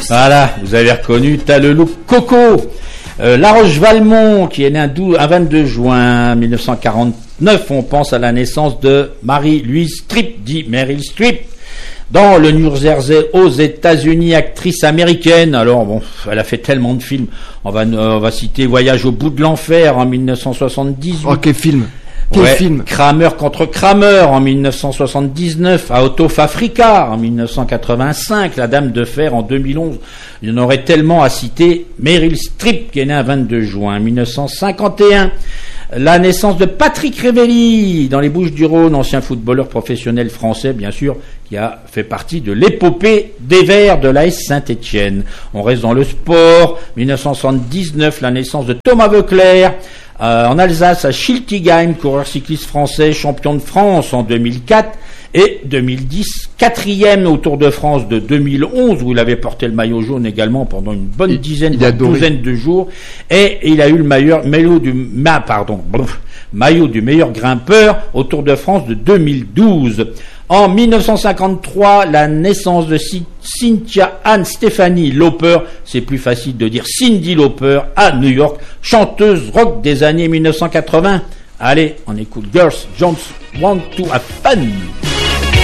Voilà, vous avez reconnu, t'as le look Coco. La Roche-Valmont, qui est née un 22 juin 1949, on pense à la naissance de Marie-Louise Streep, dit Meryl Streep. Dans le New Jersey, aux États-Unis, actrice américaine. Alors bon, elle a fait tellement de films. On va citer Voyage au bout de l'enfer en 1978. Oh, quel film! Quel film! Kramer contre Kramer en 1979, Out of Africa en 1985, La Dame de Fer en 2011. Il y en aurait tellement à citer. Meryl Streep, qui est née un 22 juin 1951. La naissance de Patrick Révelli dans les Bouches-du-Rhône, ancien footballeur professionnel français, bien sûr, qui a fait partie de l'épopée des Verts de l'AS Saint-Étienne. On reste dans le sport. 1979, la naissance de Thomas Voeckler. En Alsace, à Schiltigheim, coureur cycliste français, champion de France en 2004. Et 2010, quatrième au Tour de France de 2011, où il avait porté le maillot jaune également pendant une bonne douzaine de jours. Et il a eu le maillot du meilleur grimpeur au Tour de France de 2012. En 1953, la naissance de Cynthia Ann Stephanie Lauper, c'est plus facile de dire Cyndi Lauper, à New York, chanteuse rock des années 1980. Allez, on écoute Girls Just Want to Have Fun.